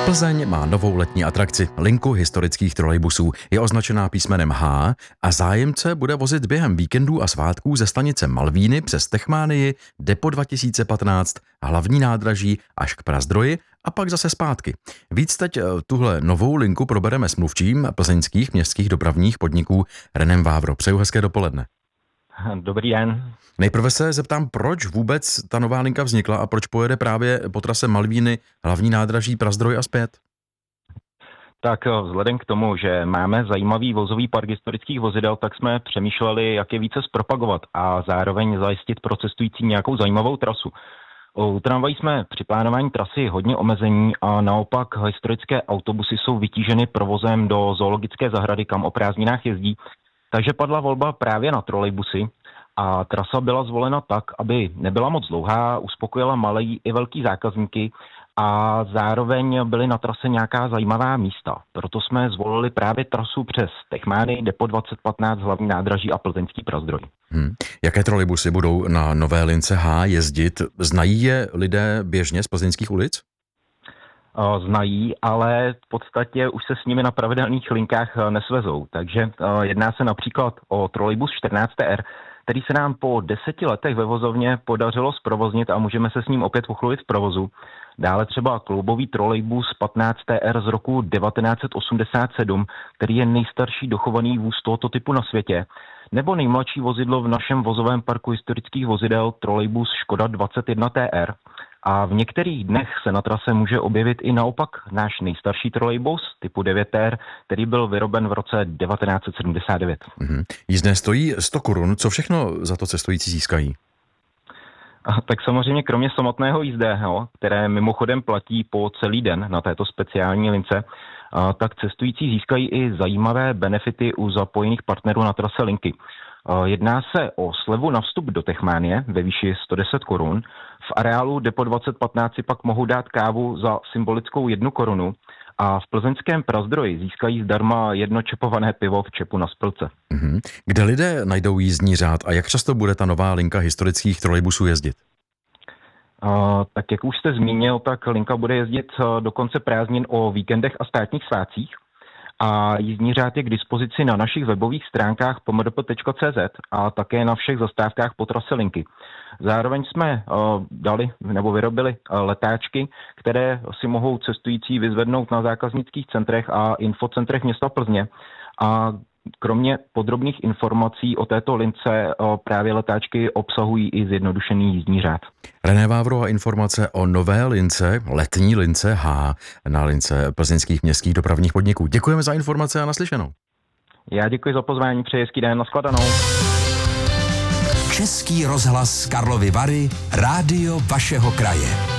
Plzeň má novou letní atrakci, linku historických trolejbusů. Je označená písmenem H a zájemce bude vozit během víkendů a svátků ze stanice Malvíny přes Techmánii, Depo 2015, hlavní nádraží až k Prazdroji a pak zase zpátky. Víc teď tuhle novou linku probereme s mluvčím plzeňských městských dopravních podniků Renem Vávro. Přeju hezké dopoledne. Dobrý den. Nejprve se zeptám, proč vůbec ta nová linka vznikla a proč pojede právě po trase Malvíny, hlavní nádraží, Prazdroj a zpět? Tak vzhledem k tomu, že máme zajímavý vozový park historických vozidel, tak jsme přemýšleli, jak je více zpropagovat a zároveň zajistit pro cestující nějakou zajímavou trasu. U tramvají jsme při plánování trasy hodně omezení a naopak historické autobusy jsou vytíženy provozem do zoologické zahrady, kam o prázdninách jezdí. Takže padla volba právě na trolejbusy a trasa byla zvolena tak, aby nebyla moc dlouhá, uspokojila malé i velký zákazníky a zároveň byly na trase nějaká zajímavá místa. Proto jsme zvolili právě trasu přes Techmánii, Depo 2015, hlavní nádraží a plzeňský Prazdroj. Jaké trolejbusy budou na nové lince H jezdit? Znají je lidé běžně z plzeňských ulic? Znají, ale v podstatě už se s nimi na pravidelných linkách nesvezou. Takže jedná se například o trolejbus 14R, který se nám po 10 letech ve vozovně podařilo zprovoznit a můžeme se s ním opět uchlulit v provozu. Dále třeba kloubový trolejbus 15TR z roku 1987, který je nejstarší dochovaný vůz tohoto typu na světě. Nebo nejmladší vozidlo v našem vozovém parku historických vozidel trolejbus Škoda 21TR. A v některých dnech se na trase může objevit i naopak náš nejstarší trolejbus typu 9R, který byl vyroben v roce 1979. Jízdné stojí 100 korun. Co všechno za to cestující získají? Tak samozřejmě kromě samotného jízdného, které mimochodem platí po celý den na této speciální lince, tak cestující získají i zajímavé benefity u zapojených partnerů na trase linky. Jedná se o slevu na vstup do Techmánie ve výši 110 korun. V areálu Depo 2015 si pak mohou dát kávu za symbolickou 1 korunu a v plzeňském Prazdroji získají zdarma jedno čepované pivo v čepu na Spilce. Kde lidé najdou jízdní řád a jak často bude ta nová linka historických trolejbusů jezdit? Tak jak už jste zmínil, tak linka bude jezdit do konce prázdnin o víkendech a státních svátcích. A jízdní řád je k dispozici na našich webových stránkách pomdp.cz a také na všech zastávkách po trase linky. Zároveň jsme vyrobili letáčky, které si mohou cestující vyzvednout na zákaznických centrech a infocentrech města Plzně. A kromě podrobných informací o této lince právě letáčky obsahují i zjednodušený jízdní řád. René Vávro a informace o nové lince, letní lince H na lince plzeňských městských dopravních podniků. Děkujeme za informace a naslyšenou. Já děkuji za pozvání, přeji hezký den, nashledanou. Český rozhlas Karlovy Vary, rádio vašeho kraje.